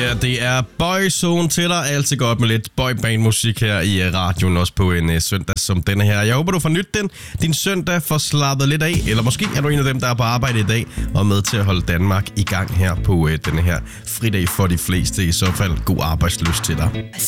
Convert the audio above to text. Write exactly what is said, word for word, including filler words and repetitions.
Yeah, det er Boyzone til dig. Altid godt med lidt boyband-musik her i radioen, også på en uh, søndag som denne her. Jeg håber, du får nyt den. Din søndag får slappet lidt af, eller måske er du en af dem, der er på arbejde i dag og er med til at holde Danmark i gang her på uh, denne her fridag for de fleste. I så fald god arbejdsløst til dig.